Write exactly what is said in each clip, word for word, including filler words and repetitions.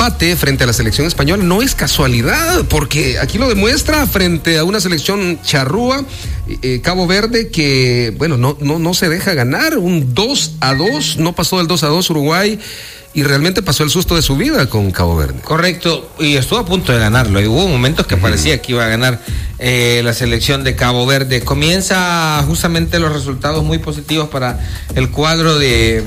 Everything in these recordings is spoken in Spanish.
empate frente a la selección española no es casualidad, porque aquí lo demuestra frente a una selección charrúa, eh, Cabo Verde, que, bueno, no, no, no se deja ganar. Un dos a dos, no pasó del dos a dos Uruguay, y realmente pasó el susto de su vida con Cabo Verde. Correcto, y estuvo a punto de ganarlo, y hubo momentos que uh-huh. parecía que iba a ganar eh, la selección de Cabo Verde. Comienza justamente los resultados muy positivos para el cuadro de,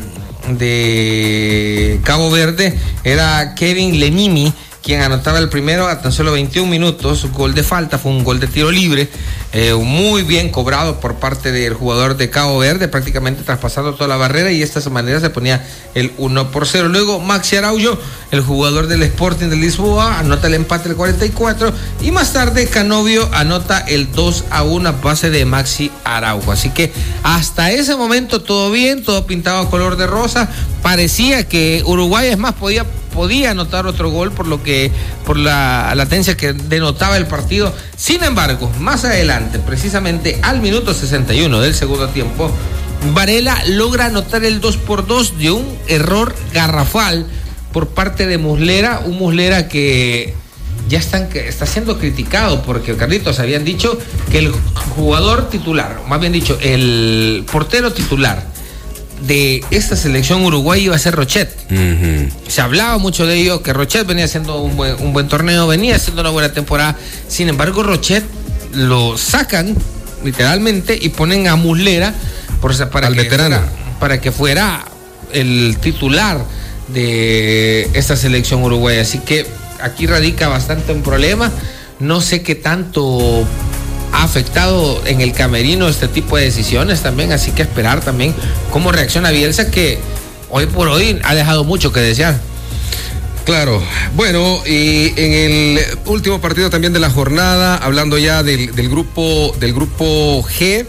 de Cabo Verde. Era Kevin Lenimi quien anotaba el primero a tan solo veintiún minutos, gol de falta, fue un gol de tiro libre, eh, muy bien cobrado por parte del jugador de Cabo Verde, prácticamente traspasando toda la barrera, y de esta manera se ponía el uno por cero. Luego Maxi Araujo, el jugador del Sporting de Lisboa, anota el empate el cuarenta y cuatro, y más tarde Canovio anota el dos a uno a base de Maxi Araujo. Así que hasta ese momento todo bien, todo pintado a color de rosa. Parecía que Uruguay, es más, podía podía anotar otro gol por lo que por la latencia que denotaba el partido. Sin embargo, más adelante, precisamente al minuto sesenta y uno del segundo tiempo, Varela logra anotar el dos por dos de un error garrafal por parte de Muslera, un Muslera que ya están, está siendo criticado porque, Carlitos, habían dicho que el jugador titular, más bien dicho, el portero titular de esta selección uruguaya iba a ser Rochet. Uh-huh. Se hablaba mucho de ello, que Rochet venía haciendo un buen, un buen torneo, venía haciendo una buena temporada. Sin embargo, Rochet lo sacan literalmente y ponen a Muslera por, para, al que veterano. Fuera, para que fuera el titular de esta selección uruguaya. Así que aquí radica bastante un problema. No sé qué tanto ha afectado en el camerino este tipo de decisiones también, así que esperar también cómo reacciona Bielsa, que hoy por hoy ha dejado mucho que desear. Claro, bueno, y en el último partido también de la jornada, hablando ya del, del grupo del grupo G,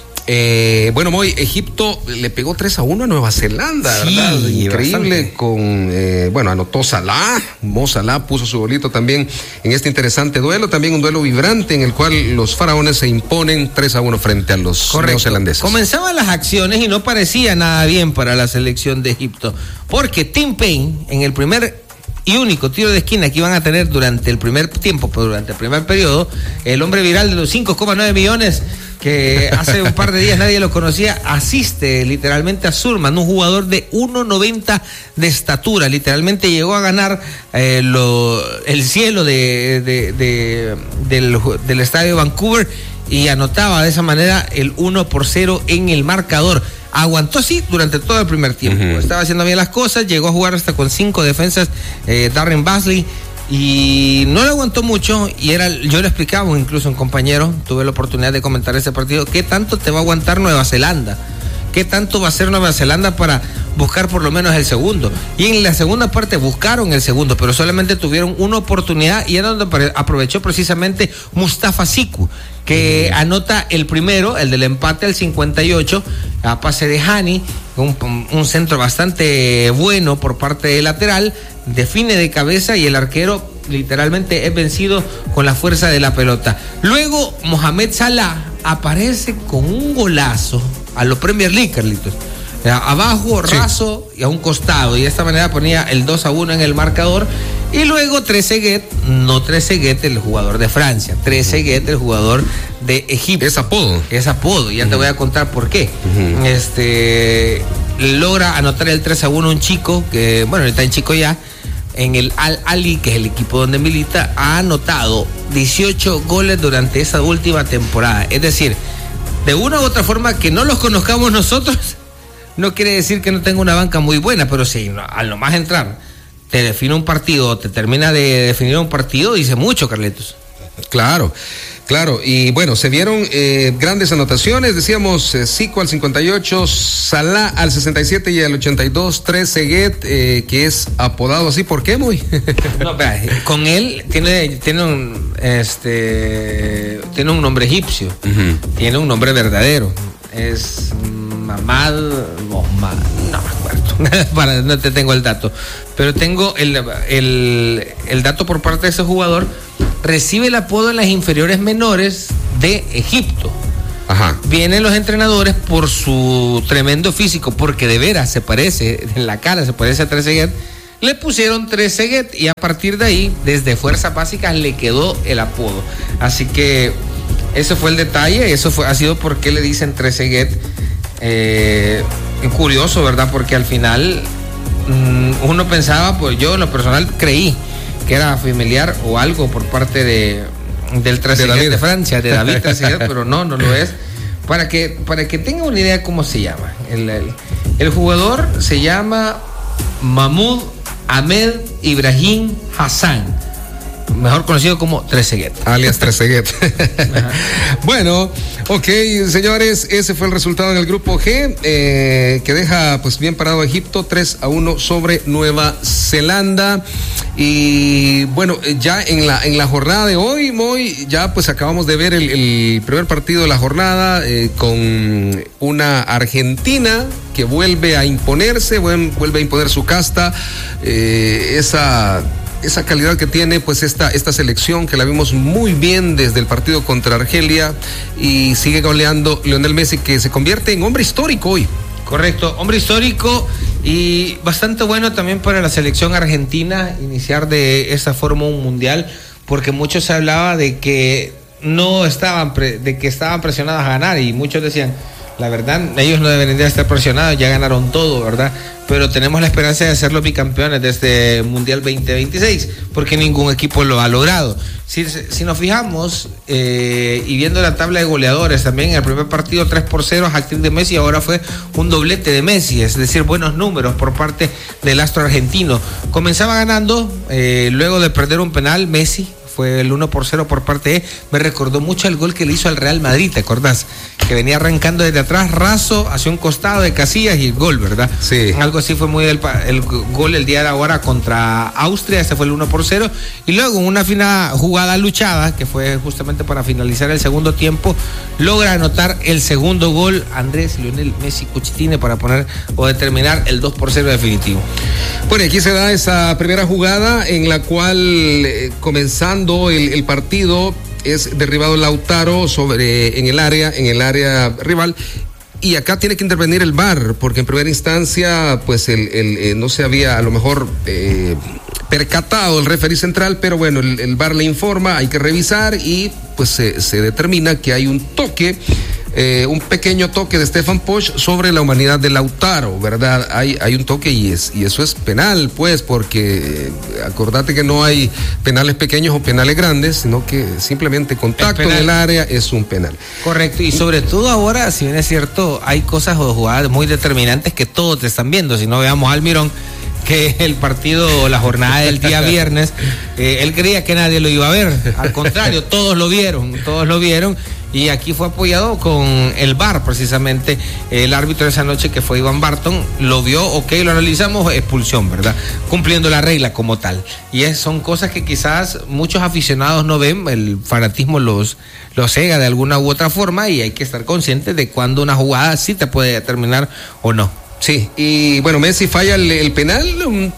eh, bueno, Moy, Egipto le pegó tres a uno a Nueva Zelanda, sí, ¿verdad? Increíble, bastante. con, eh, bueno, anotó Salah, Mo Salah puso su golito también en este interesante duelo, también un duelo vibrante en el cual los faraones se imponen tres a uno frente a los neozelandeses. Comenzaban las acciones y no parecía nada bien para la selección de Egipto, porque Tim Payne, en el primer y único tiro de esquina que iban a tener durante el primer tiempo, pero durante el primer periodo, el hombre viral de los cinco coma nueve millones, que hace un par de días nadie lo conocía, asiste literalmente a Surman, un jugador de uno noventa de estatura, literalmente llegó a ganar eh, lo, el cielo de, de, de, del, del estadio de Vancouver, y anotaba de esa manera el uno por cero en el marcador. Aguantó así durante todo el primer tiempo, uh-huh. estaba haciendo bien las cosas, llegó a jugar hasta con cinco defensas, eh, Darren Basley, y no le aguantó mucho, y era, yo le explicaba incluso a un compañero, tuve la oportunidad de comentar ese partido, ¿qué tanto te va a aguantar Nueva Zelanda? ¿Qué tanto va a hacer Nueva Zelanda para buscar por lo menos el segundo? Y en la segunda parte buscaron el segundo, pero solamente tuvieron una oportunidad, y era donde aprovechó precisamente Mustafa Siku, que mm. anota el primero, el del empate al cincuenta y ocho, a pase de Hani, un, un centro bastante bueno por parte del lateral, define de cabeza y el arquero literalmente es vencido con la fuerza de la pelota. Luego Mohamed Salah aparece con un golazo a lo Premier League, Carlitos. Abajo, raso, sí, y a un costado, y de esta manera ponía el dos a uno en el marcador. Y luego Trezeguet, no Trezeguet el jugador de Francia, Trezeguet el jugador de Egipto. Es apodo. Es apodo, ya uh-huh. te voy a contar por qué. Uh-huh. Este logra anotar el tres a uno un chico, que bueno, está en chico ya, en el Al Ali, que es el equipo donde milita, ha anotado dieciocho goles durante esa última temporada. Es decir, de una u otra forma, que no los conozcamos nosotros, no quiere decir que no tenga una banca muy buena, pero si al nomás entrar te define un partido, te termina de definir un partido, dice mucho, Carlitos. Claro, claro, y bueno, se vieron eh, grandes anotaciones, decíamos, eh, Zico al cincuenta y ocho, Salah al sesenta y siete y al ochenta y dos, Trezeguet, eh, que es apodado así, ¿por qué, muy? No, espera, con él tiene, tiene un este tiene un nombre egipcio, uh-huh. tiene un nombre verdadero, es Mamad, no, no me acuerdo, Para, no te tengo el dato, pero tengo el, el, el dato por parte de ese jugador. Recibe el apodo en las inferiores menores de Egipto. Ajá. Vienen los entrenadores por su tremendo físico, porque de veras se parece, en la cara se parece a Trezeguet. le pusieron Trezeguet y a partir de ahí, desde Fuerzas Básicas, le quedó el apodo. Así que ese fue el detalle, eso fue, ha sido por qué le dicen Trezeguet. Eh, curioso, ¿verdad? Porque al final mmm, uno pensaba, pues yo en lo personal creí que era familiar o algo por parte de del Trezeguet de, de Francia, de David Trezeguet, pero no, no lo es. Para que, para que tenga una idea cómo se llama. El, el, el jugador se llama Mahmoud Ahmed Ibrahim Hassan, mejor conocido como Trezeguet. Alias Trezeguet. Bueno, ok, señores, ese fue el resultado en el grupo G, eh, que deja pues bien parado a Egipto, tres a uno sobre Nueva Zelanda. Y bueno, ya en la en la jornada de hoy, Moy, ya pues acabamos de ver el, el primer partido de la jornada eh, con una Argentina que vuelve a imponerse, vuelve a imponer su casta, eh, esa... esa calidad que tiene pues esta, esta selección, que la vimos muy bien desde el partido contra Argelia, y sigue goleando Lionel Messi, que se convierte en hombre histórico hoy. Correcto, hombre histórico y bastante bueno también para la selección argentina iniciar de esa forma un mundial, porque mucho se hablaba de que no estaban, pre, de que estaban presionados a ganar, y muchos decían, la verdad, ellos no deberían de estar presionados, ya ganaron todo, ¿verdad? Pero tenemos la esperanza de hacerlos bicampeones de este Mundial veinte veintiséis, porque ningún equipo lo ha logrado. Si, si nos fijamos, eh, y viendo la tabla de goleadores, también en el primer partido tres por cero, hat-trick de Messi, ahora fue un doblete de Messi, es decir, buenos números por parte del astro argentino. Comenzaba ganando, eh, luego de perder un penal, Messi, fue el uno por cero por parte de, me recordó mucho el gol que le hizo al Real Madrid, ¿te acordás? Que venía arrancando desde atrás, raso, hacia un costado de Casillas y el gol, ¿verdad? Sí. Algo así fue muy el, el gol el día de ahora contra Austria, ese fue el uno por cero, y luego una fina jugada luchada, que fue justamente para finalizar el segundo tiempo, logra anotar el segundo gol Andrés Lionel Messi Cuchitine para poner o determinar el dos por cero definitivo. Bueno, aquí se da esa primera jugada en la cual eh, comenzando El, el partido es derribado Lautaro sobre en el área, en el área rival, y acá tiene que intervenir el V A R, porque en primera instancia pues el, el eh, no se había a lo mejor eh, percatado el referee central, pero bueno, el, el V A R le informa, hay que revisar y pues se, se determina que hay un toque, eh, un pequeño toque de Stefan Posch sobre la humanidad de Lautaro, ¿verdad? Hay, hay un toque y, es, y eso es penal, pues, porque eh, acordate que no hay penales pequeños o penales grandes, sino que simplemente contacto en el área es un penal. Correcto, y sobre todo ahora, si bien es cierto, hay cosas o jugadas muy determinantes que todos te están viendo. Si no, veamos a Almirón, que el partido, la jornada del día viernes, eh, él creía que nadie lo iba a ver, al contrario, todos lo vieron, todos lo vieron, y aquí fue apoyado con el V A R, precisamente, el árbitro de esa noche, que fue Iván Barton, lo vio, ok, lo analizamos, expulsión, ¿verdad? Cumpliendo la regla como tal, y es, son cosas que quizás muchos aficionados no ven, el fanatismo los, los cega de alguna u otra forma, y hay que estar conscientes de cuando una jugada sí te puede determinar o no. Sí, y bueno, Messi falla el, el penal, un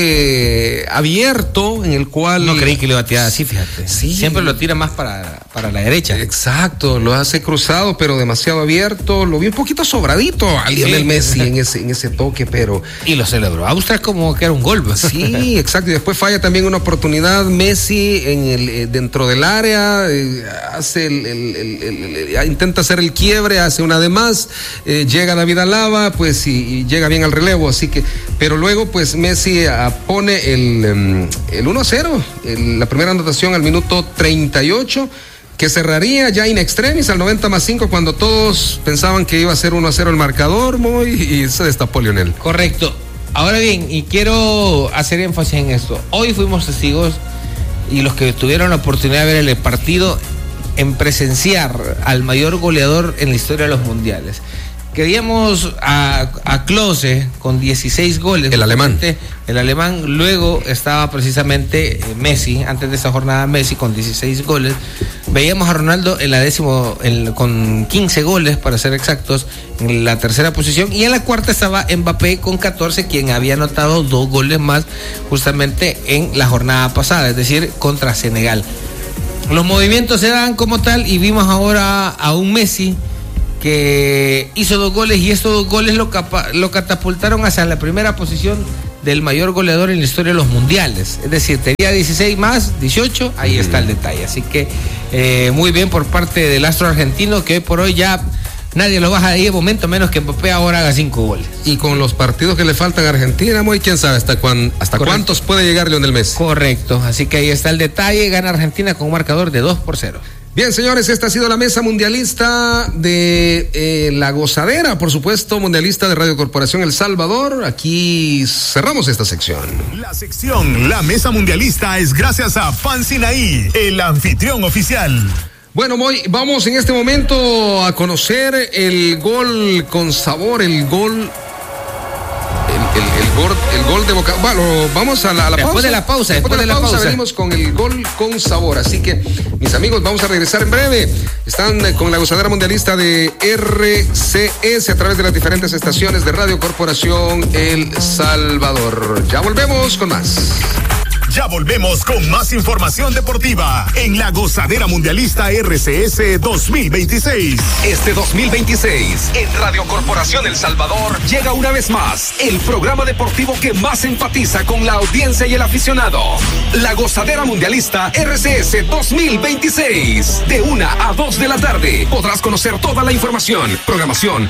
toque abierto en el cual... No creí que le iba a tirar así, fíjate. Sí. Siempre lo tira más para, para la derecha. Exacto, lo hace cruzado, pero demasiado abierto. Lo vi un poquito sobradito a Lionel sí. Messi en ese, en ese toque, pero... Y lo celebró. Austria como que era un gol. Sí, exacto. Y después falla también una oportunidad Messi en el, dentro del área, eh, hace el, el, el, el, el, intenta hacer el quiebre, hace una de más, eh, llega David Alaba, pues y, y llega bien al relevo, así que, pero luego pues Messi uh, pone el, el uno a cero, el, la primera anotación al minuto treinta y ocho, que cerraría ya in extremis al noventa más cinco, cuando todos pensaban que iba a ser uno a cero el marcador, muy, y se destapó Lionel. Correcto. Ahora bien, y quiero hacer énfasis en esto, hoy fuimos testigos, y los que tuvieron la oportunidad de ver el partido, en presenciar al mayor goleador en la historia de los mundiales. Queríamos a, a Klose con dieciséis goles. El alemán. El alemán, luego estaba precisamente Messi, antes de esa jornada Messi con dieciséis goles. Veíamos a Ronaldo en la décimo, en, con quince goles, para ser exactos, en la tercera posición. Y en la cuarta estaba Mbappé con catorce, quien había anotado dos goles más justamente en la jornada pasada, es decir, contra Senegal. Los movimientos se dan como tal, y vimos ahora a un Messi que hizo dos goles, y estos dos goles lo, capa, lo catapultaron hacia la primera posición del mayor goleador en la historia de los mundiales. Es decir, tenía dieciséis más, dieciocho, ahí está el detalle. Así que eh, muy bien por parte del astro argentino, que hoy por hoy ya nadie lo baja de ahí de momento, menos que Mbappé ahora haga cinco goles. Y con los partidos que le faltan a Argentina, muy quién sabe hasta, cuán, hasta cuántos puede llegar Lionel Messi. Correcto, así que ahí está el detalle, gana Argentina con un marcador de dos por cero. Bien, señores, esta ha sido la mesa mundialista de eh, La Gozadera, por supuesto, mundialista de Radio Corporación El Salvador. Aquí cerramos esta sección. La sección La Mesa Mundialista es gracias a Pan Sinaí, el anfitrión oficial. Bueno, Moy, vamos en este momento a conocer el gol con sabor, el gol... El, el, el, gol, el gol de Boca. Bueno, vamos a la, a la después pausa. De la pausa. Después, después de la, la pausa, pausa venimos con el gol con sabor. Así que, mis amigos, vamos a regresar en breve. Están con la gozadera mundialista de R C S a través de las diferentes estaciones de Radio Corporación El Salvador. Ya volvemos con más. Ya volvemos con más información deportiva en la Gozadera Mundialista R C S dos mil veintiséis. Este dos mil veintiséis, en Radio Corporación El Salvador, llega una vez más el programa deportivo que más enfatiza con la audiencia y el aficionado. La Gozadera Mundialista R C S dos mil veintiséis. De una a dos de la tarde podrás conocer toda la información, programación